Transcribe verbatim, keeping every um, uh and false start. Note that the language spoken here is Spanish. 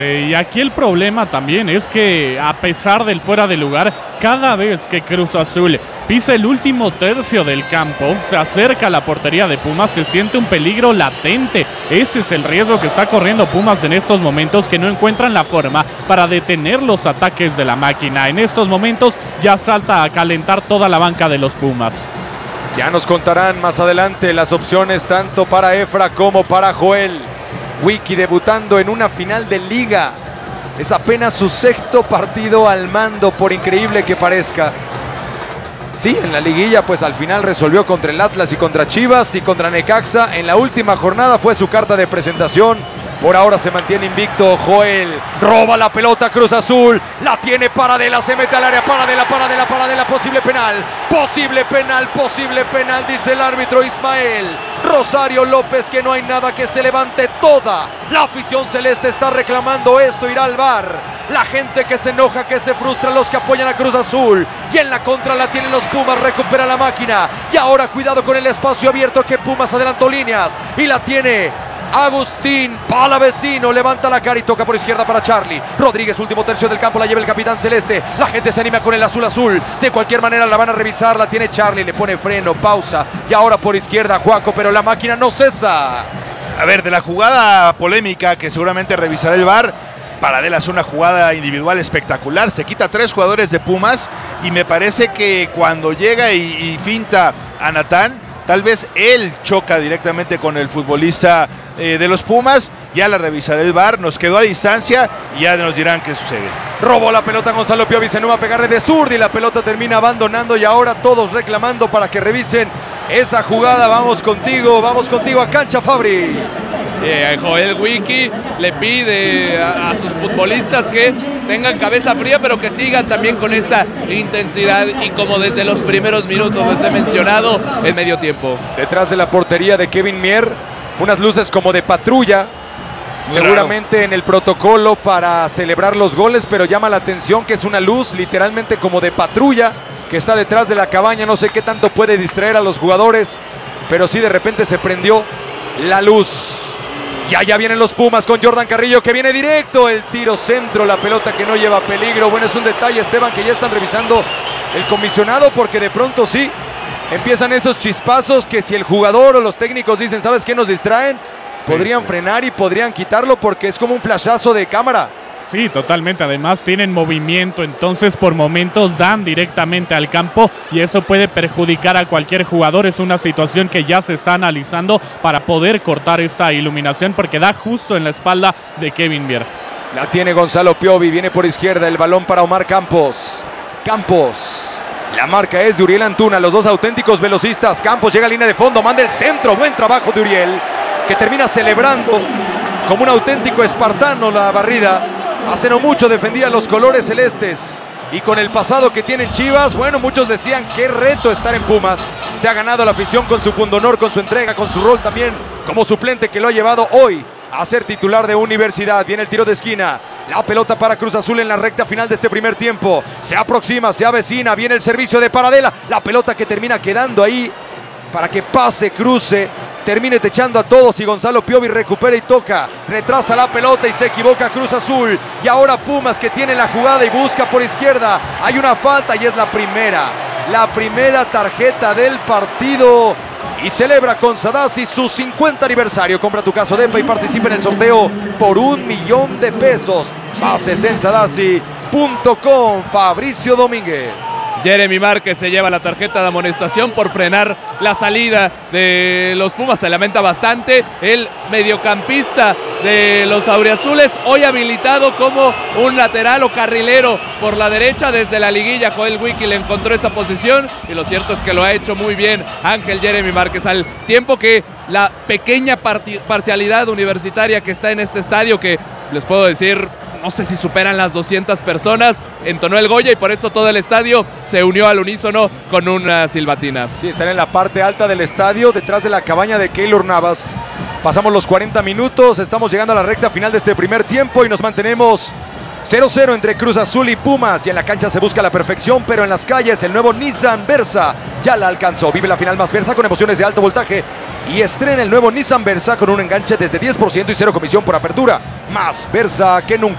Y aquí el problema también es que, a pesar del fuera de lugar, cada vez que Cruz Azul pisa el último tercio del campo, se acerca a la portería de Pumas, se siente un peligro latente. Ese es el riesgo que está corriendo Pumas en estos momentos, que no encuentran la forma para detener los ataques de la máquina. En estos momentos ya salta a calentar toda la banca de los Pumas. Ya nos contarán más adelante las opciones tanto para Efra como para Joel. Wiki debutando en una final de liga. Es apenas su sexto partido al mando, por increíble que parezca. Sí, en la liguilla pues al final resolvió contra el Atlas y contra Chivas y contra Necaxa. En la última jornada fue su carta de presentación. Por ahora se mantiene invicto Joel. Roba la pelota Cruz Azul. La tiene Paradela. Se mete al área. Paradela, Paradela, Paradela. Posible penal. Posible penal, posible penal, dice el árbitro Ismael Rosario López, que no hay nada, que se levante toda la afición celeste. Está reclamando esto. Irá al V A R. La gente que se enoja, que se frustra, los que apoyan a Cruz Azul. Y en la contra la tienen los Pumas. Recupera la máquina. Y ahora cuidado con el espacio abierto, que Pumas adelantó líneas. Y la tiene Agustín Palavecino, levanta la cara y toca por izquierda para Charlie Rodríguez. Último tercio del campo, la lleva el capitán celeste. La gente se anima con el azul azul. De cualquier manera la van a revisar. La tiene Charlie, le pone freno, pausa. Y ahora por izquierda Juaco, pero la máquina no cesa. A ver, de la jugada polémica que seguramente revisará el V A R, Paradela es una jugada individual espectacular. Se quita tres jugadores de Pumas y me parece que cuando llega y, y finta a Natán, tal vez él choca directamente con el futbolista eh, de los Pumas. Ya la revisará el V A R, nos quedó a distancia y ya nos dirán qué sucede. Robó la pelota Gonzalo Piovi, se anima a pegarle de zurda y la pelota termina abandonando. Y ahora todos reclamando para que revisen esa jugada. Vamos contigo, vamos contigo a cancha, Fabri. Eh, Joel Wiki le pide a, a sus futbolistas que tengan cabeza fría, pero que sigan también con esa intensidad y como desde los primeros minutos les he mencionado, el medio tiempo. Detrás de la portería de Kevin Mier, unas luces como de patrulla, muy seguramente raro en el protocolo para celebrar los goles, pero llama la atención que es una luz literalmente como de patrulla que está detrás de la cabaña. No sé qué tanto puede distraer a los jugadores, pero sí de repente se prendió la luz. Y allá vienen los Pumas con Jordan Carrillo, que viene directo, el tiro centro, la pelota que no lleva peligro. Bueno, es un detalle, Esteban, que ya están revisando el comisionado, porque de pronto sí, empiezan esos chispazos que si el jugador o los técnicos dicen, ¿sabes qué nos distraen? Sí, podrían sí. frenar y podrían quitarlo, porque es como un flashazo de cámara. Sí, totalmente. Además tienen movimiento, entonces por momentos dan directamente al campo y eso puede perjudicar a cualquier jugador. Es una situación que ya se está analizando para poder cortar esta iluminación, porque da justo en la espalda de Kevin Mier. La tiene Gonzalo Piovi, viene por izquierda el balón para Omar Campos. Campos. La marca es de Uriel Antuna, los dos auténticos velocistas. Campos llega a línea de fondo, manda el centro. Buen trabajo de Uriel, que termina celebrando como un auténtico espartano la barrida. Hace no mucho defendía los colores celestes y con el pasado que tienen Chivas, bueno, muchos decían qué reto estar en Pumas. Se ha ganado la afición con su pundonor, con su entrega, con su rol también como suplente, que lo ha llevado hoy a ser titular de Universidad. Viene el tiro de esquina, la pelota para Cruz Azul en la recta final de este primer tiempo. Se aproxima, se avecina, viene el servicio de Paradela, la pelota que termina quedando ahí para que pase, cruce, termine techando a todos y Gonzalo Piovi recupera y toca, retrasa la pelota y se equivoca Cruz Azul. Y ahora Pumas, que tiene la jugada y busca por izquierda. Hay una falta y es la primera, la primera tarjeta del partido. Y celebra con Sadasi su cincuenta aniversario. Compra tu caso Depa y participa en el sorteo por un millón de pesos. Bases en sadasi punto com. Fabricio Domínguez. Jeremy Márquez se lleva la tarjeta de amonestación por frenar la salida de los Pumas. Se lamenta bastante. El mediocampista de los auriazules, hoy habilitado como un lateral o carrilero por la derecha desde la liguilla. Joel Wiki le encontró esa posición y lo cierto es que lo ha hecho muy bien Ángel Jeremy Márquez, al tiempo que la pequeña parcialidad universitaria que está en este estadio, que les puedo decir, no sé si superan las doscientas personas, entonó el Goya y por eso todo el estadio se unió al unísono con una silbatina. Sí, están en la parte alta del estadio, detrás de la cabaña de Keylor Navas. Pasamos los cuarenta minutos, estamos llegando a la recta final de este primer tiempo y nos mantenemos cero cero entre Cruz Azul y Pumas, y en la cancha se busca la perfección, pero en las calles el nuevo Nissan Versa ya la alcanzó. Vive la final más Versa con emociones de alto voltaje y estrena el nuevo Nissan Versa con un enganche desde diez por ciento y cero comisión por apertura. Más Versa que nunca.